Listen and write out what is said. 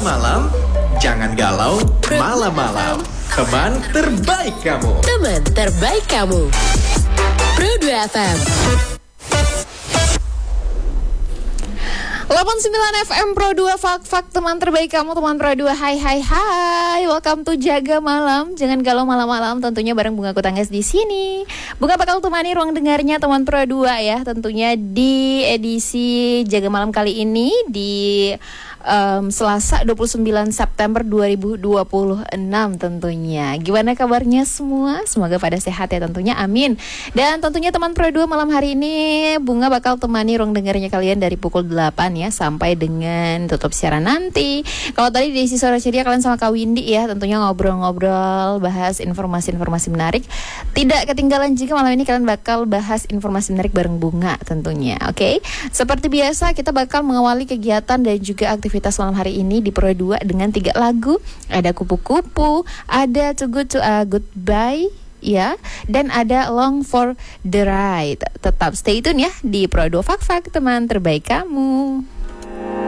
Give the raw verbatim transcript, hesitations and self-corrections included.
malam-malam, jangan galau malam-malam. Teman terbaik kamu. Teman terbaik kamu. Pro dua F M. delapan puluh sembilan F M Pro dua Fak-Fak, teman terbaik kamu, teman Pro dua. Hai hai hai. Welcome to Jaga Malam. Jangan galau malam-malam, tentunya bareng Bunga Kutanggas di sini. Bunga bakal temani ruang dengarnya teman Pro dua ya, tentunya di edisi Jaga Malam kali ini di Um, Selasa dua puluh sembilan September dua ribu dua puluh enam tentunya. Gimana kabarnya semua? Semoga pada sehat ya tentunya, amin. Dan tentunya teman Pro dua malam hari ini Bunga bakal temani ruang dengarnya kalian dari pukul delapan ya sampai dengan tutup siaran nanti. Kalau tadi di sisi sore ceria kalian sama Kak Windy ya, tentunya ngobrol-ngobrol, bahas informasi-informasi menarik. Tidak ketinggalan jika malam ini kalian bakal bahas informasi menarik bareng Bunga tentunya. Oke, okay? Seperti biasa kita bakal mengawali kegiatan dan juga aktivitas Aktivitas malam hari ini di Pro dua dengan tiga lagu. Ada Kupu-Kupu, ada Too Good to a Goodbye ya, dan ada Long for the Ride. Tetap stay tune ya di Pro dua Fak-Fak, teman terbaik kamu.